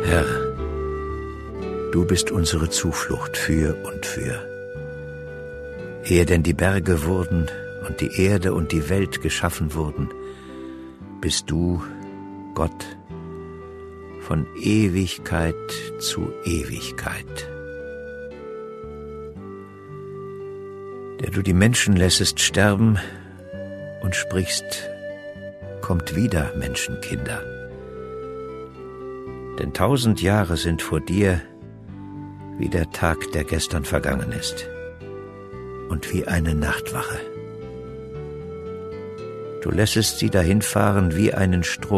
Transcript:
Herr, du bist unsere Zuflucht für und für. Ehe denn die Berge wurden und die Erde und die Welt geschaffen wurden, bist du, Gott, von Ewigkeit zu Ewigkeit. Der du die Menschen lässest sterben und sprichst, kommt wieder, Menschenkinder. Denn 1000 Jahre sind vor dir wie der Tag, der gestern vergangen ist, und wie eine Nachtwache. Du lässest sie dahinfahren wie einen Strom.